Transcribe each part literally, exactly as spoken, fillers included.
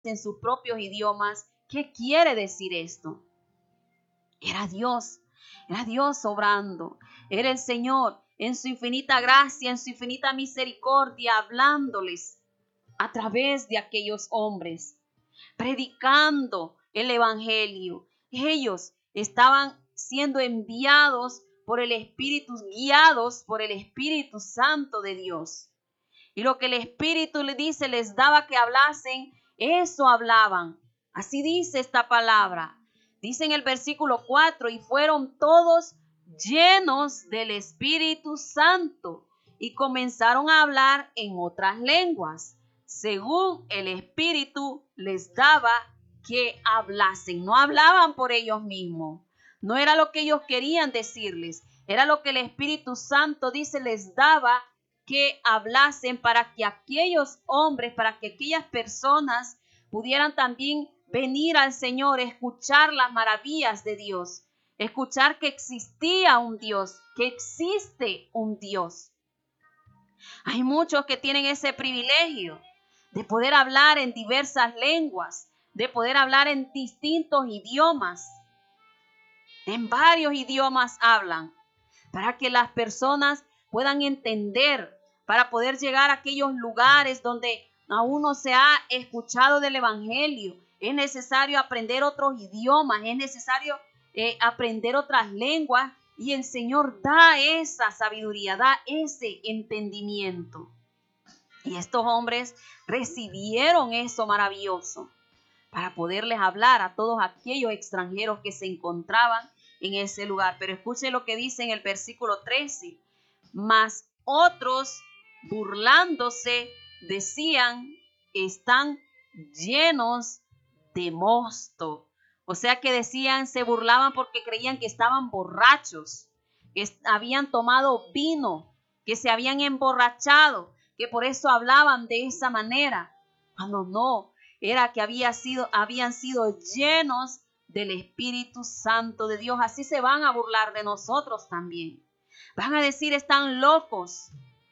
en sus propios idiomas. ¿Qué quiere decir esto? Era Dios, era Dios obrando, era el Señor en su infinita gracia, en su infinita misericordia, hablándoles a través de aquellos hombres, predicando el evangelio. Ellos estaban siendo enviados por el Espíritu, guiados por el Espíritu Santo de Dios. Y lo que el Espíritu le dice, les daba que hablasen, eso hablaban. Así dice esta palabra. Dice en el versículo cuatro, y fueron todos llenos del Espíritu Santo y comenzaron a hablar en otras lenguas, según el Espíritu les daba que hablasen. No hablaban por ellos mismos. No era lo que ellos querían decirles. Era lo que el Espíritu Santo dice les daba que hablasen para que aquellos hombres, para que aquellas personas pudieran también venir al Señor, escuchar las maravillas de Dios, escuchar que existía un Dios, que existe un Dios. Hay muchos que tienen ese privilegio de poder hablar en diversas lenguas, de poder hablar en distintos idiomas. En varios idiomas hablan, para que las personas puedan entender, para poder llegar a aquellos lugares donde aún no se ha escuchado del evangelio. Es necesario aprender otros idiomas, es necesario eh, aprender otras lenguas, y el Señor da esa sabiduría, da ese entendimiento. Y estos hombres recibieron eso maravilloso para poderles hablar a todos aquellos extranjeros que se encontraban en ese lugar. Pero escuche lo que dice en el versículo trece. Mas otros, burlándose, decían, están llenos de mosto. O sea que decían, se burlaban porque creían que estaban borrachos, que habían tomado vino, que se habían emborrachado, que por eso hablaban de esa manera. Cuando no, era que había sido, habían sido llenos del Espíritu Santo de Dios. Así se van a burlar de nosotros también. Van a decir, están locos.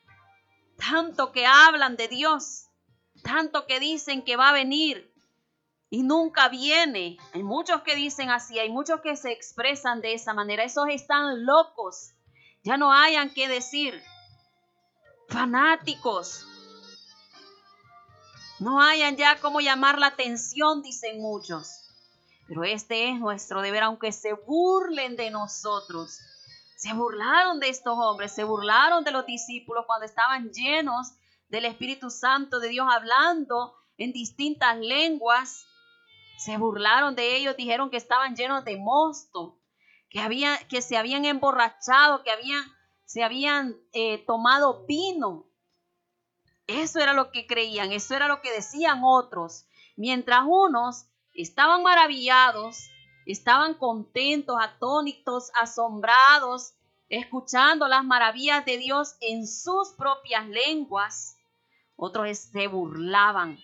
Tanto que hablan de Dios, tanto que dicen que va a venir y nunca viene. Hay muchos que dicen así, hay muchos que se expresan de esa manera. Esos están locos. Ya no hayan que decir. Fanáticos. No hayan ya cómo llamar la atención, dicen muchos. Pero este es nuestro deber, aunque se burlen de nosotros. Se burlaron de estos hombres, se burlaron de los discípulos cuando estaban llenos del Espíritu Santo de Dios, hablando en distintas lenguas. Se burlaron de ellos, dijeron que estaban llenos de mosto, que, había, que se habían emborrachado, que habían, se habían eh, tomado vino. Eso era lo que creían, eso era lo que decían otros. Mientras unos estaban maravillados, estaban contentos, atónitos, asombrados, escuchando las maravillas de Dios en sus propias lenguas, otros se burlaban.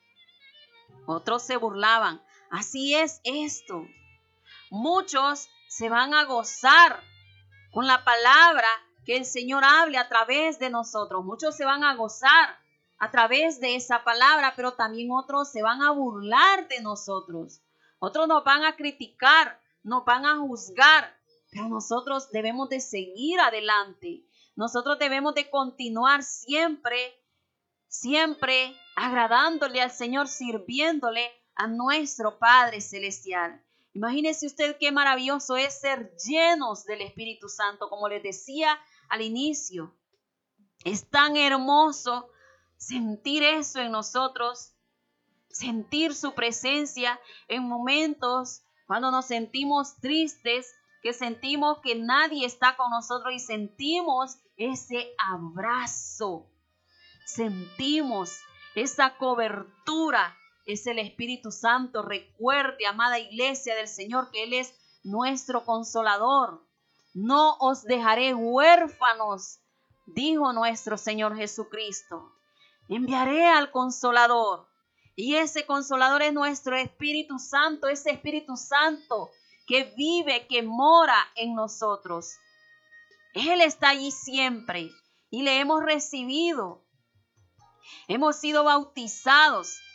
Otros se burlaban. Así es esto. Muchos se van a gozar con la palabra que el Señor hable a través de nosotros. Muchos se van a gozar a través de esa palabra, pero también otros se van a burlar de nosotros. Otros nos van a criticar, nos van a juzgar, pero nosotros debemos de seguir adelante. Nosotros debemos de continuar siempre, siempre agradándole al Señor, sirviéndole a nuestro Padre Celestial. Imagínese usted qué maravilloso es ser llenos del Espíritu Santo, como les decía al inicio. Es tan hermoso sentir eso en nosotros, sentir su presencia en momentos cuando nos sentimos tristes, que sentimos que nadie está con nosotros y sentimos ese abrazo, sentimos esa cobertura. Es el Espíritu Santo. Recuerde, amada iglesia del Señor, que Él es nuestro consolador. No os dejaré huérfanos, dijo nuestro Señor Jesucristo. Enviaré al consolador. Y ese consolador es nuestro Espíritu Santo, ese Espíritu Santo que vive, que mora en nosotros. Él está allí siempre y le hemos recibido. Hemos sido bautizados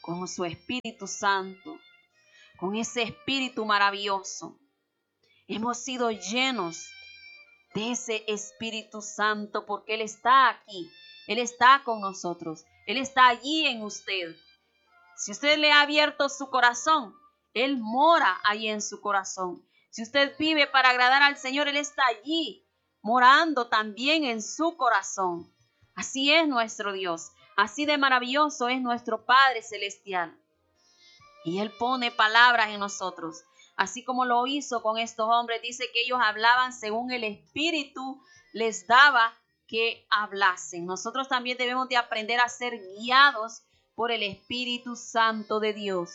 con su Espíritu Santo, con ese Espíritu maravilloso. Hemos sido llenos de ese Espíritu Santo porque Él está aquí, Él está con nosotros, Él está allí en usted. Si usted le ha abierto su corazón, Él mora ahí en su corazón. Si usted vive para agradar al Señor, Él está allí, morando también en su corazón. Así es nuestro Dios, así de maravilloso es nuestro Padre Celestial. Y Él pone palabras en nosotros, así como lo hizo con estos hombres. Dice que ellos hablaban según el Espíritu les daba que hablasen. Nosotros también debemos de aprender a ser guiados por el Espíritu Santo de Dios.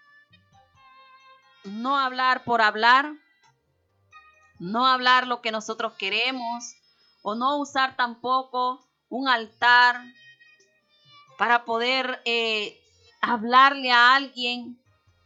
No hablar por hablar, no hablar lo que nosotros queremos, o no usar tampoco un altar para poder eh, hablarle a alguien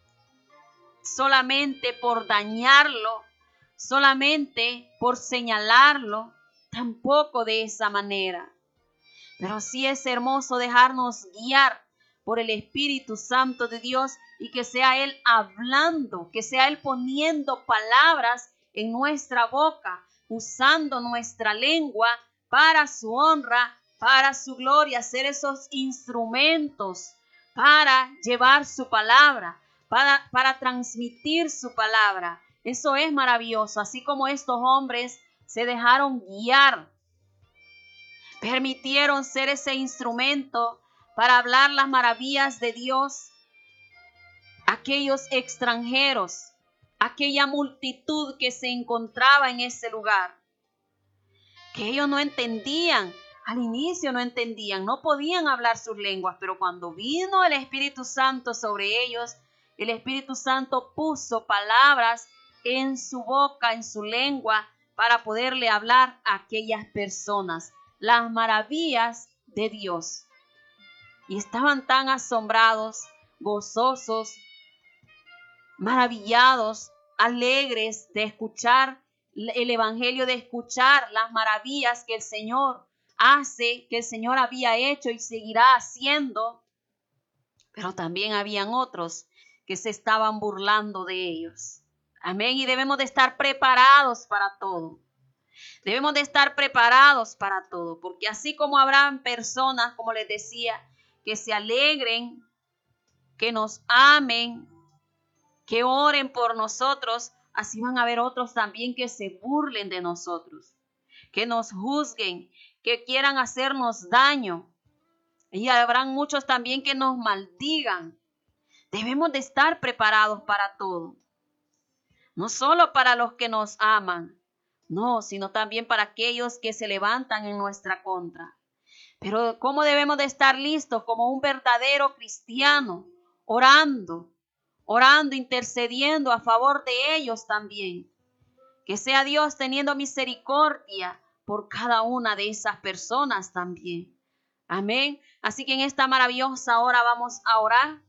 solamente por dañarlo, solamente por señalarlo, tampoco de esa manera. Pero sí es hermoso dejarnos guiar por el Espíritu Santo de Dios y que sea Él hablando, que sea Él poniendo palabras en nuestra boca, usando nuestra lengua para su honra, para su gloria, ser esos instrumentos para llevar su palabra, para, para transmitir su palabra. Eso es maravilloso, así como estos hombres se dejaron guiar, permitieron ser ese instrumento para hablar las maravillas de Dios. Aquellos extranjeros, aquella multitud que se encontraba en ese lugar, que ellos no entendían, al inicio no entendían, no podían hablar sus lenguas, pero cuando vino el Espíritu Santo sobre ellos, el Espíritu Santo puso palabras en su boca, en su lengua, para poderle hablar a aquellas personas las maravillas de Dios. Y estaban tan asombrados, gozosos, maravillados, alegres de escuchar el Evangelio, de escuchar las maravillas que el Señor hace, que el Señor había hecho y seguirá haciendo. Pero también habían otros que se estaban burlando de ellos. Amén. Y debemos de estar preparados para todo. Debemos de estar preparados para todo, porque así como habrán personas, como les decía, que se alegren, que nos amen, que oren por nosotros, así van a haber otros también que se burlen de nosotros, que nos juzguen, que quieran hacernos daño. Y habrán muchos también que nos maldigan. Debemos de estar preparados para todo. No solo para los que nos aman, no, sino también para aquellos que se levantan en nuestra contra. Pero ¿cómo debemos de estar listos como un verdadero cristiano? Orando, orando, intercediendo a favor de ellos también. Que sea Dios teniendo misericordia por cada una de esas personas también. Amén. Así que en esta maravillosa hora vamos a orar.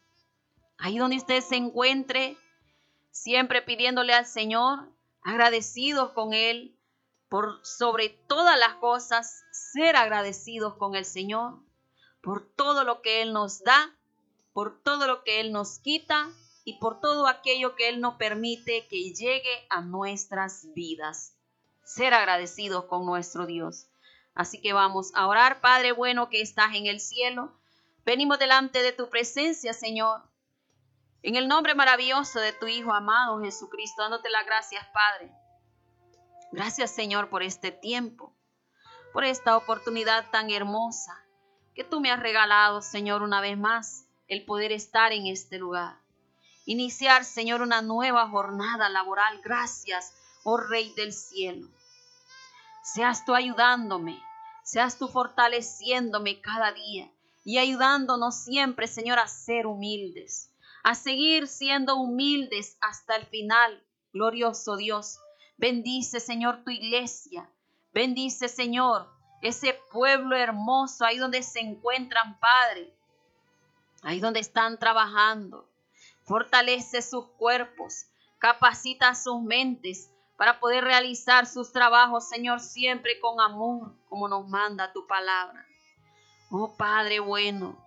Ahí donde usted se encuentre, siempre pidiéndole al Señor, agradecidos con Él, por sobre todas las cosas, ser agradecidos con el Señor, por todo lo que Él nos da, por todo lo que Él nos quita y por todo aquello que Él no permite que llegue a nuestras vidas. Ser agradecidos con nuestro Dios. Así que vamos a orar. Padre bueno que estás en el cielo, venimos delante de tu presencia, Señor, en el nombre maravilloso de tu Hijo amado Jesucristo, dándote las gracias, Padre. Gracias, Señor, por este tiempo, por esta oportunidad tan hermosa que tú me has regalado, Señor, una vez más, el poder estar en este lugar. Iniciar, Señor, una nueva jornada laboral. Gracias, oh Rey del cielo. Seas tú ayudándome, seas tú fortaleciéndome cada día y ayudándonos siempre, Señor, a ser humildes, a seguir siendo humildes hasta el final. Glorioso Dios, bendice, Señor, tu iglesia. Bendice, Señor, ese pueblo hermoso ahí donde se encuentran, Padre, ahí donde están trabajando. Fortalece sus cuerpos, capacita sus mentes para poder realizar sus trabajos, Señor, siempre con amor, como nos manda tu palabra. Oh Padre bueno,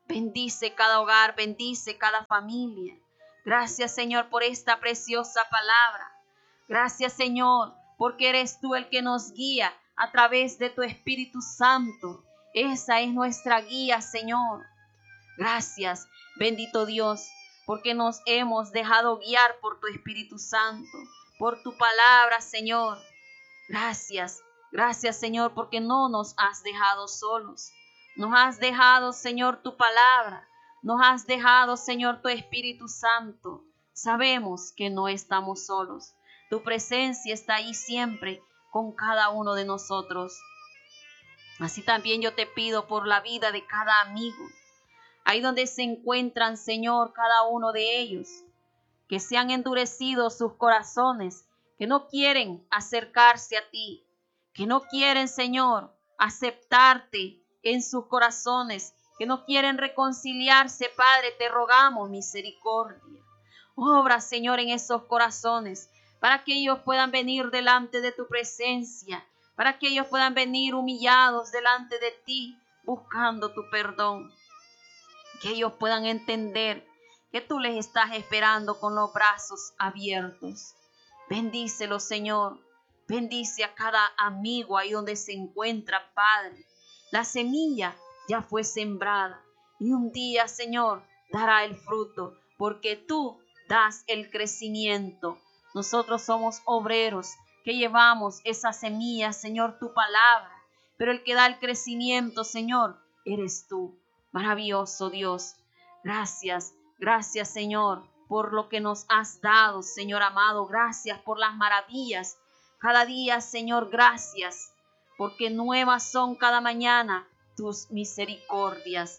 Bendice cada hogar, bendice cada familia. Gracias, Señor, por esta preciosa palabra. Gracias, Señor, porque eres tú el que nos guía a través de tu Espíritu Santo. Esa es nuestra guía, Señor. Gracias, bendito Dios, porque nos hemos dejado guiar por tu Espíritu Santo, por tu palabra, Señor. Gracias, gracias, Señor, porque no nos has dejado solos. Nos has dejado, Señor, tu palabra. Nos has dejado, Señor, tu Espíritu Santo. Sabemos que no estamos solos. Tu presencia está ahí siempre con cada uno de nosotros. Así también yo te pido por la vida de cada amigo. Ahí donde se encuentran, Señor, cada uno de ellos, que se han endurecido sus corazones, que no quieren acercarse a ti, que no quieren, Señor, aceptarte en sus corazones, que no quieren reconciliarse, Padre, te rogamos misericordia. Obra, Señor, en esos corazones, para que ellos puedan venir delante de tu presencia, para que ellos puedan venir humillados delante de ti, buscando tu perdón. Que ellos puedan entender que tú les estás esperando con los brazos abiertos. Bendícelos, Señor. Bendice a cada amigo ahí donde se encuentra, Padre. La semilla ya fue sembrada y un día, Señor, dará el fruto, porque tú das el crecimiento. Nosotros somos obreros que llevamos esa semilla, Señor, tu palabra, pero el que da el crecimiento, Señor, eres tú. Maravilloso Dios. Gracias, gracias, Señor, por lo que nos has dado, Señor amado. Gracias por las maravillas. Cada día, Señor, gracias, porque nuevas son cada mañana tus misericordias.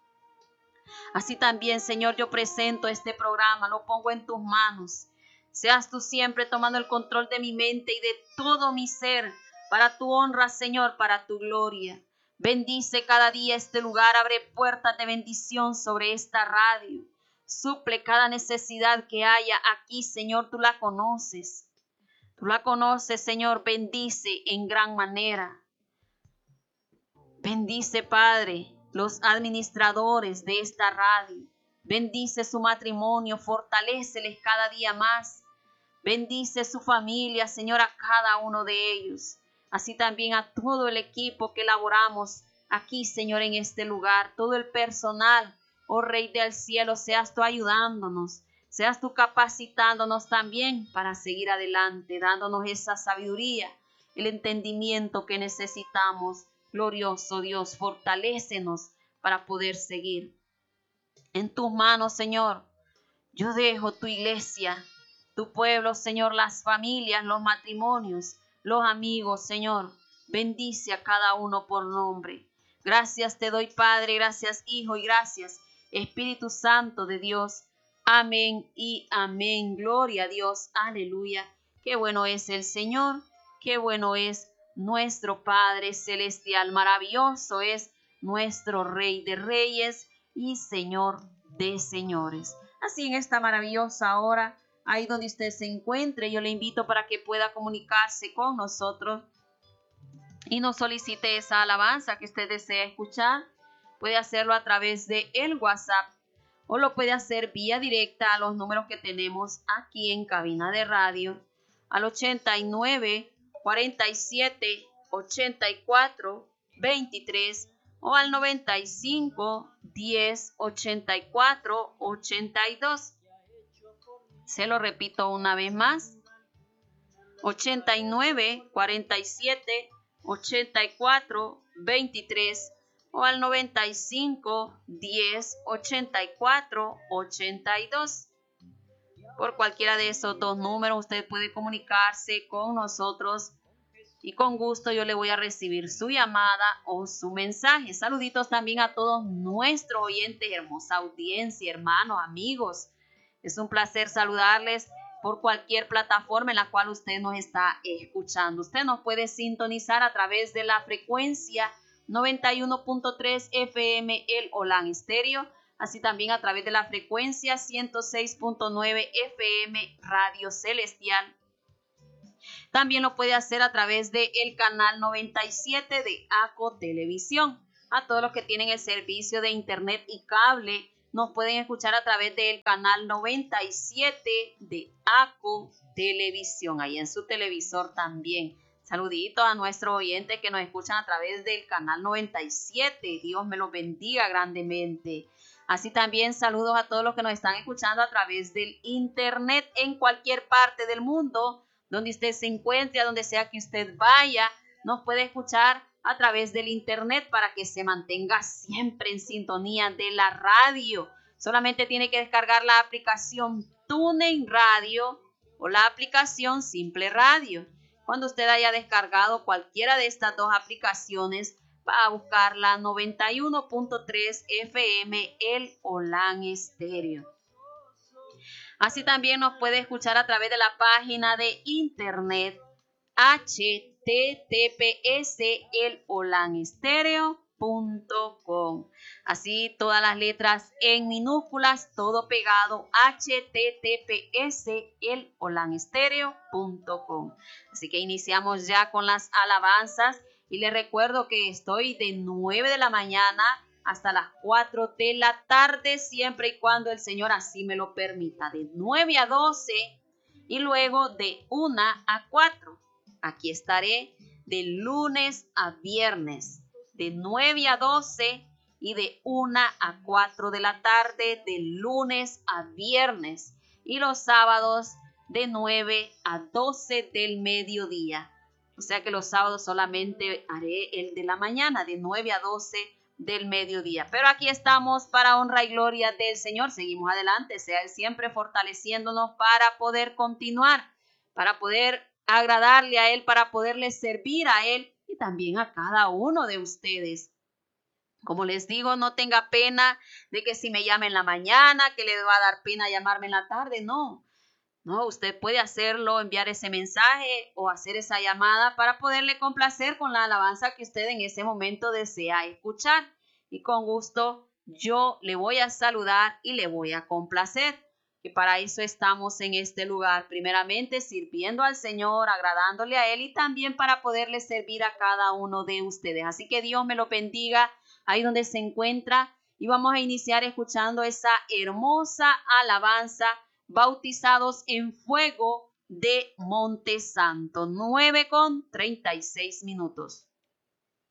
Así también, Señor, yo presento este programa, lo pongo en tus manos. Seas tú siempre tomando el control de mi mente y de todo mi ser, para tu honra, Señor, para tu gloria. Bendice cada día este lugar, abre puertas de bendición sobre esta radio. Suple cada necesidad que haya aquí, Señor, tú la conoces. Tú la conoces, Señor, bendice en gran manera. Bendice, Padre, los administradores de esta radio. Bendice su matrimonio, fortaléceles cada día más. Bendice su familia, Señor, a cada uno de ellos. Así también a todo el equipo que elaboramos aquí, Señor, en este lugar. Todo el personal, oh Rey del cielo, seas tú ayudándonos. Seas tú capacitándonos también para seguir adelante, dándonos esa sabiduría, el entendimiento que necesitamos. Glorioso Dios, fortalécenos para poder seguir. En tus manos, Señor, yo dejo tu iglesia, tu pueblo, Señor, las familias, los matrimonios, los amigos, Señor. Bendice a cada uno por nombre. Gracias te doy, Padre, gracias, Hijo, y gracias, Espíritu Santo de Dios. Amén y amén. Gloria a Dios. Aleluya. Qué bueno es el Señor. Qué bueno es nuestro Padre celestial. Maravilloso es nuestro Rey de reyes y Señor de señores. Así en esta maravillosa hora, ahí donde usted se encuentre, yo le invito para que pueda comunicarse con nosotros y nos solicite esa alabanza que usted desea escuchar. Puede hacerlo a través de el WhatsApp o lo puede hacer vía directa a los números que tenemos aquí en cabina de radio, al ochenta y nueve, cuarenta y siete, ochenta y cuatro, veintitrés o al noventa y cinco, diez, ochenta y cuatro, ochenta y dos. Se lo repito una vez más. ochenta y nueve, cuarenta y siete, ochenta y cuatro, veintitrés o al noventa y cinco, diez, ochenta y cuatro, ochenta y dos. Por cualquiera de esos dos números usted puede comunicarse con nosotros y con gusto yo le voy a recibir su llamada o su mensaje. Saluditos también a todos nuestros oyentes, hermosa audiencia, hermanos, amigos. Es un placer saludarles por cualquier plataforma en la cual usted nos está escuchando. Usted nos puede sintonizar a través de la frecuencia noventa y uno punto tres F M El Olan Estéreo, así también a través de la frecuencia ciento seis punto nueve F M Radio Celestial. También lo puede hacer a través del canal noventa y siete de A C O Televisión. A todos los que tienen el servicio de internet y cable, nos pueden escuchar a través del canal noventa y siete de ACO Televisión, ahí en su televisor también. Saludito a nuestros oyentes que nos escuchan a través del canal noventa y siete. Dios me los bendiga grandemente. Así también saludos a todos los que nos están escuchando a través del internet en cualquier parte del mundo, donde usted se encuentre, a donde sea que usted vaya, nos puede escuchar a través del internet para que se mantenga siempre en sintonía de la radio. Solamente tiene que descargar la aplicación TuneIn Radio o la aplicación Simple Radio. Cuando usted haya descargado cualquiera de estas dos aplicaciones, va a buscar la noventa y uno punto tres F M El Olan Estéreo. Así también nos puede escuchar a través de la página de internet H T T P S el olan estéreo punto com. Así todas las letras en minúsculas, todo pegado, H T T P S el olan estéreo punto com. Así que iniciamos ya con las alabanzas y les recuerdo que estoy de nueve de la mañana hasta las cuatro de la tarde, siempre y cuando el Señor así me lo permita, de nueve a doce y luego de una a cuatro. Aquí estaré de lunes a viernes, de nueve a doce y de una a cuatro de la tarde, de lunes a viernes. Y los sábados de nueve a doce del mediodía. O sea que los sábados solamente haré el de la mañana, de nueve a doce del mediodía. Pero aquí estamos para honra y gloria del Señor. Seguimos adelante, sea Él siempre fortaleciéndonos para poder continuar, para poder agradarle a Él, para poderle servir a Él y también a cada uno de ustedes. Como les digo, no tenga pena de que si me llame en la mañana, que le va a dar pena llamarme en la tarde. No, no, usted puede hacerlo, enviar ese mensaje o hacer esa llamada para poderle complacer con la alabanza que usted en ese momento desea escuchar. Y con gusto yo le voy a saludar y le voy a complacer. Que para eso estamos en este lugar, primeramente sirviendo al Señor, agradándole a Él y también para poderle servir a cada uno de ustedes. Así que Dios me lo bendiga ahí donde se encuentra y vamos a iniciar escuchando esa hermosa alabanza, Bautizados en Fuego de Monte Santo, nueve con treinta y seis minutos.